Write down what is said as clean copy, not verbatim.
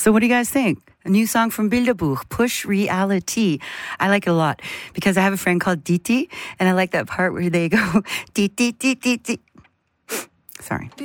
So what do you guys think? A new song from Bilderbuch, Push Reality. I like it a lot because I have a friend called Diti, and I like that part where they go, Diti, Diti, Diti. Sorry.